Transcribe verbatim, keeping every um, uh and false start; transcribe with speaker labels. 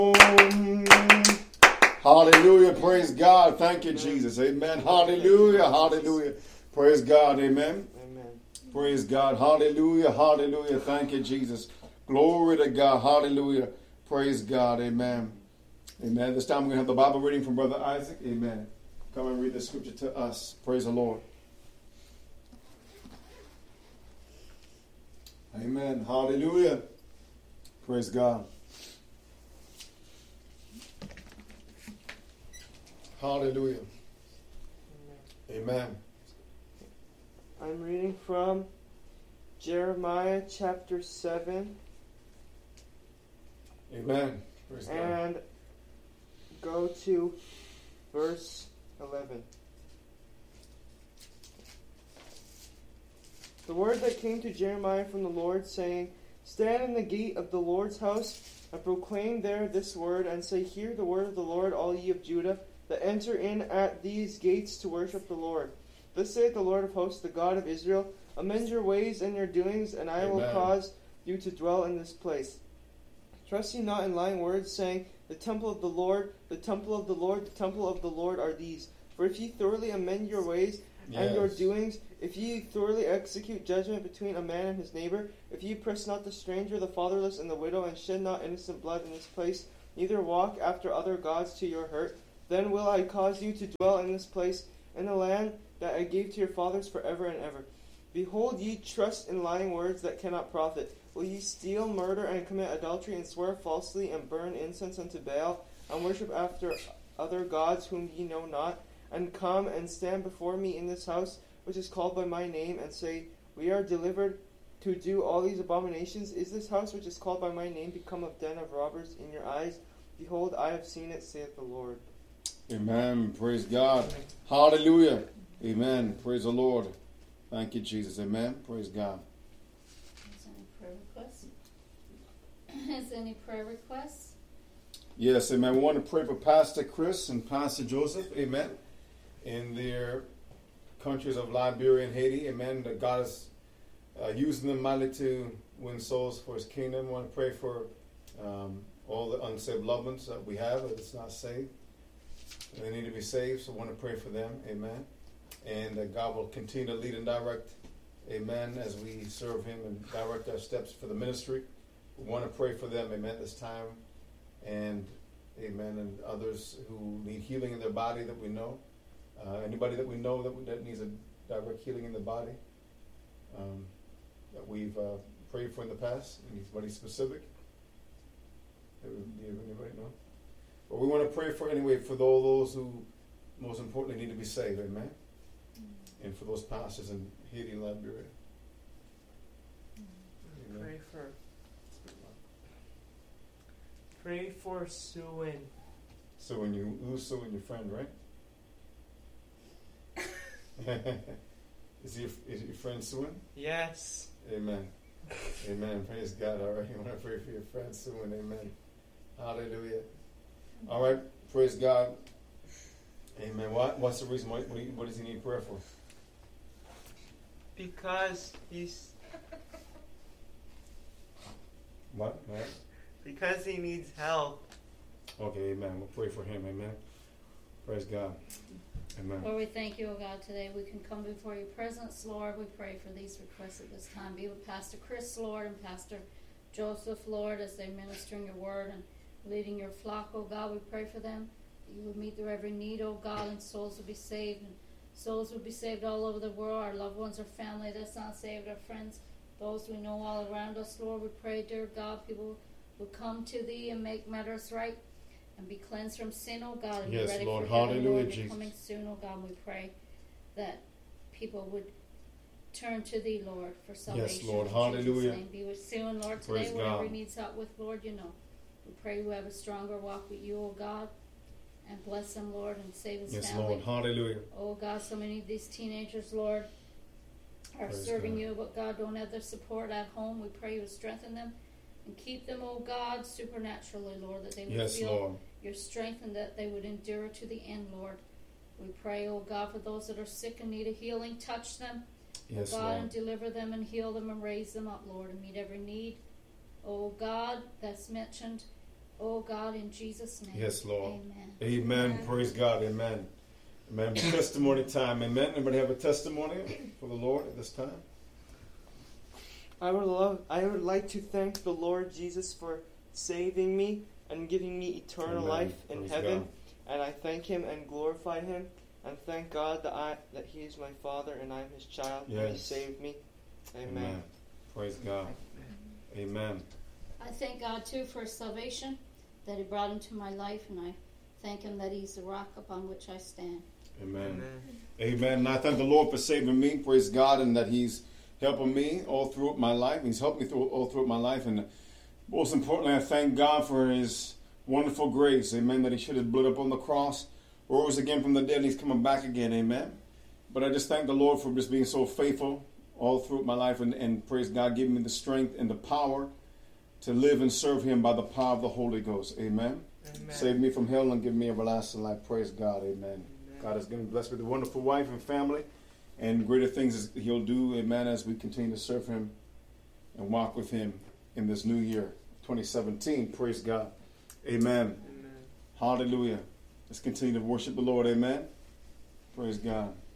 Speaker 1: Hallelujah. Praise God. Thank you, Jesus. Amen. Hallelujah. Hallelujah. Praise God. Amen.
Speaker 2: Amen.
Speaker 1: Praise God. Hallelujah. Hallelujah. Thank you, Jesus. Glory to God. Hallelujah. Praise God. Amen. Amen. This time we're going to have the Bible reading from Brother Isaac. Amen. Come and read the scripture to us. Praise the Lord. Amen. Hallelujah. Praise God. Hallelujah. Amen. Amen.
Speaker 2: I'm reading from Jeremiah chapter seven.
Speaker 1: Amen. Praise God.
Speaker 2: And go to verse eleven. The word that came to Jeremiah from the Lord, saying, Stand in the gate of the Lord's house, and proclaim there this word, and say, Hear the word of the Lord, all ye of Judah, that enter in at these gates to worship the Lord. Thus saith the Lord of hosts, the God of Israel, Amend your ways and your doings, and I Amen. Will cause you to dwell in this place. Trust ye not in lying words, saying, The temple of the Lord, the temple of the Lord, the temple of the Lord are these. For if ye thoroughly amend your ways and yes. your doings, if ye thoroughly execute judgment between a man and his neighbor, if ye oppress not the stranger, the fatherless, and the widow, and shed not innocent blood in this place, neither walk after other gods to your hurt, then will I cause you to dwell in this place, in the land that I gave to your fathers forever and ever. Behold, ye trust in lying words that cannot profit. Will ye steal, murder, and commit adultery, and swear falsely, and burn incense unto Baal, and worship after other gods whom ye know not, and come and stand before me in this house, which is called by my name, and say, We are delivered to do all these abominations? Is this house which is called by my name become a den of robbers in your eyes? Behold, I have seen it, saith the Lord.
Speaker 1: Amen. Praise God. Hallelujah. Amen. Praise the Lord. Thank you, Jesus. Amen. Praise God.
Speaker 3: Is there any prayer requests? Is there any prayer requests?
Speaker 1: Yes, amen. We want to pray for Pastor Chris and Pastor Joseph. Amen. In their countries of Liberia and Haiti. Amen. That God is uh, using them mightily to win souls for His kingdom. We want to pray for um, all the unsaved loved ones that we have that's not saved. They need to be saved, so I want to pray for them. Amen. And that God will continue to lead and direct, amen, as we serve Him and direct our steps for the ministry. We want to pray for them, amen, this time. And, amen, and others who need healing in their body that we know. Uh, anybody that we know that, that needs a direct healing in the body um, that we've uh, prayed for in the past. Anybody specific? Do you have anybody know? But we want to pray for, anyway, for all those who, most importantly, need to be saved, amen? Mm-hmm. And for those pastors in Haiti and Liberia.
Speaker 2: Mm-hmm. Pray for, pray for Sue.
Speaker 1: Sue and you, who's Sue and your friend, right? is, he, is your friend Sue?
Speaker 2: Yes.
Speaker 1: Amen. Amen. Praise God. All right. You want to pray for your friend Sue? Amen. Hallelujah. All right, praise God. Amen. What, what's the reason? What, what does he need prayer for?
Speaker 2: Because he's...
Speaker 1: What? What?
Speaker 2: Because he needs help.
Speaker 1: Okay, amen. We'll pray for him. Amen. Praise God. Amen.
Speaker 3: Lord, we thank you, O God, today. We can come before your presence, Lord. We pray for these requests at this time. Be with Pastor Chris, Lord, and Pastor Joseph, Lord, as they minister in your word and leading your flock, oh God. We pray for them. You will meet their every need, oh God, and souls will be saved. And souls will be saved all over the world. Our loved ones, our family that's not saved, our friends, those we know all around us, Lord. We pray, dear God, people will come to thee and make matters right and be cleansed from sin, oh God. And
Speaker 1: yes,
Speaker 3: be ready
Speaker 1: Lord.
Speaker 3: for
Speaker 1: Hallelujah,
Speaker 3: Lord.
Speaker 1: Jesus.
Speaker 3: Coming soon, oh God. We pray that people would turn to thee, Lord, for salvation.
Speaker 1: Yes, Lord.
Speaker 3: In
Speaker 1: Hallelujah.
Speaker 3: Jesus' name. Be with Sue and Lord today,
Speaker 1: Praise
Speaker 3: whatever
Speaker 1: God.
Speaker 3: he needs help with, Lord, you know. We pray we have a stronger walk with you, oh God, and bless them, Lord, and save his
Speaker 1: yes,
Speaker 3: family.
Speaker 1: Lord. Hallelujah.
Speaker 3: Oh God, so many of these teenagers, Lord, are
Speaker 1: Praise
Speaker 3: serving
Speaker 1: God.
Speaker 3: you, but God, don't have their support at home. We pray you would strengthen them and keep them, oh God, supernaturally, Lord, that they would
Speaker 1: yes,
Speaker 3: feel
Speaker 1: Lord.
Speaker 3: your strength and that they would endure to the end, Lord. We pray, oh God, for those that are sick and need a healing, touch them,
Speaker 1: yes,
Speaker 3: oh God,
Speaker 1: Lord.
Speaker 3: and deliver them and heal them and raise them up, Lord, and meet every need, oh God, that's mentioned. Oh God, in Jesus' name.
Speaker 1: Yes, Lord.
Speaker 3: Amen.
Speaker 1: Amen.
Speaker 3: Amen.
Speaker 1: Praise God. Amen. Amen. Testimony time. Amen. Anybody have a testimony for the Lord at this time?
Speaker 2: I would love I would like to thank the Lord Jesus for saving me and giving me eternal
Speaker 1: Amen.
Speaker 2: life in
Speaker 1: Praise
Speaker 2: heaven.
Speaker 1: God.
Speaker 2: And I thank him and glorify him and thank God that I that he is my father and I'm his child and he
Speaker 1: Yes.
Speaker 2: saved me. Amen.
Speaker 1: Amen. Praise God. Amen.
Speaker 3: I thank God too for his salvation that he brought into my life, and I thank him that he's the rock upon which I stand.
Speaker 1: Amen.
Speaker 2: Amen.
Speaker 1: Amen. And I thank the Lord for saving me. Praise God. And that he's helping me all throughout my life. He's helped me through all throughout my life. And most importantly, I thank God for his wonderful grace. Amen. That he shed his blood up on the cross, rose again from the dead, and he's coming back again. Amen. But I just thank the Lord for just being so faithful all throughout my life. And, and praise God, giving me the strength and the power to live and serve him by the power of the Holy Ghost. Amen.
Speaker 2: Amen.
Speaker 1: Save me from hell and give me everlasting life. Praise God. Amen.
Speaker 2: Amen.
Speaker 1: God is going to bless with a wonderful wife and family, and greater things he'll do, amen, as we continue to serve him and walk with him in this new year, twenty seventeen. Praise God. Amen.
Speaker 2: Amen.
Speaker 1: Hallelujah. Let's continue to worship the Lord. Amen. Praise God.